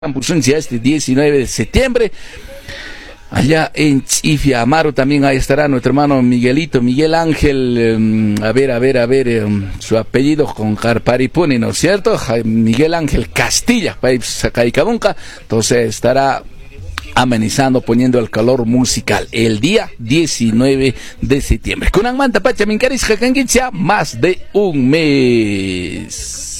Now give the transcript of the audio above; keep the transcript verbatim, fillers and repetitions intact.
Pusuncia este diecinueve de septiembre. Allá en Chifia, Amaro también ahí estará nuestro hermano Miguelito, Miguel Ángel, um, a ver, a ver, a ver, um, su apellido con Carparipuni, ¿no es cierto? Miguel Ángel Castilla, Sacaicabunca, entonces estará amenizando, poniendo el calor musical el día diecinueve de septiembre. Con Manta Pacha Mincaris Jacanguicha, más de un mes.